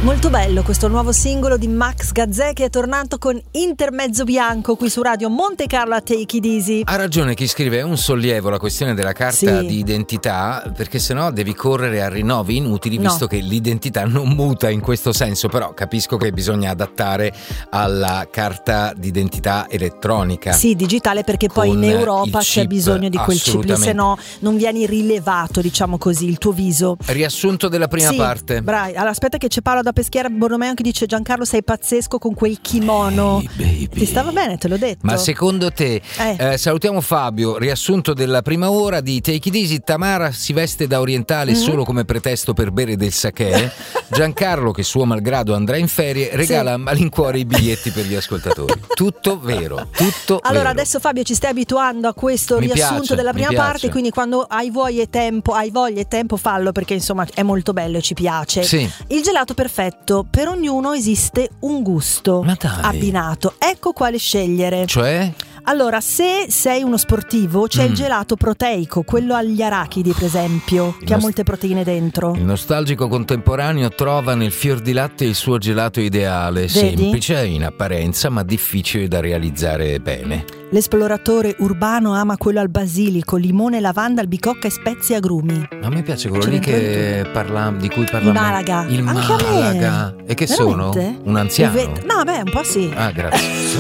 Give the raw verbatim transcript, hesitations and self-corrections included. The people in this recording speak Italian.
Molto bello questo nuovo singolo di Max Gazzè, che è tornato con Intermezzo Bianco qui su Radio Monte Carlo a Take It Easy. Ha ragione chi scrive, è un sollievo la questione della carta Sì. di identità, perché sennò devi correre a rinnovi inutili, No. visto che l'identità non muta in questo senso. Però capisco che bisogna adattare alla carta d'identità elettronica. Sì, digitale, perché poi Con in Europa il c'è chip, bisogno di quel chip, assolutamente. se no non vieni rilevato, diciamo così, il tuo viso. Riassunto della prima Sì, parte. bravi. Allora aspetta che c'è Paolo da Peschiera Borromeo che dice: Giancarlo, sei pazzesco con quel kimono. Hey, baby. Ti stava bene, te l'ho detto. Ma secondo te, Eh. eh, salutiamo Fabio, riassunto della prima ora di Take It Easy: Tamara si veste da orientale Mm-hmm. solo come pretesto per bere del sakè. Giancarlo, che suo malgrado andrà in ferie, regala a malincuore i biglietti per gli ascoltatori. Tutto vero, tutto Allora vero. adesso Fabio ci stai abituando a questo Mi riassunto piace, della mi prima piace. parte, quindi quando hai voglia e tempo, hai voglia e tempo fallo, perché insomma è molto bello e ci piace. Sì. Il gelato perfetto, per ognuno esiste un gusto Ma dai. abbinato. Ecco quale scegliere. Cioè? Allora, se sei uno sportivo, c'è Mm. il gelato proteico, quello agli arachidi per esempio, Il che ha nost- molte proteine dentro. Il nostalgico contemporaneo trova nel fior di latte il suo gelato ideale, Vedi? semplice in apparenza ma difficile da realizzare bene. L'esploratore urbano ama quello al basilico, limone, lavanda, albicocca e spezie e agrumi. A me piace quello Ce lì n'è che parla, di cui parla Malaga. Il Anche a me. Malaga. E che sono? Veramente? Un anziano? Uve- No, beh, un po' sì. Ah, grazie.